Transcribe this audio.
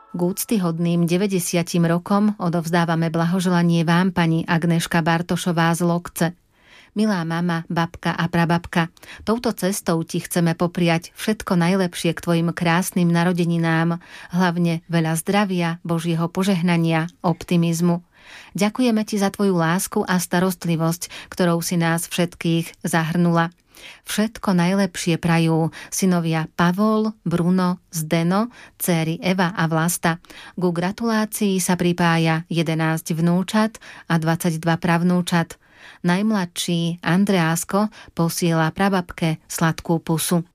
K úctyhodným 90 rokom odovzdávame blahoželanie vám, pani Agneška Bartošová z Lokce. Milá mama, babka a prababka, touto cestou ti chceme popriať všetko najlepšie k tvojim krásnym narodeninám, hlavne veľa zdravia, Božieho požehnania, optimizmu. Ďakujeme ti za tvoju lásku a starostlivosť, ktorou si nás všetkých zahrnula. Všetko najlepšie prajú synovia Pavol, Bruno, Zdeno, dcéry Eva a Vlasta. Ku gratulácii sa pripája 11 vnúčat a 22 pravnúčat. Najmladší Andreásko posiela prababke sladkú pusu.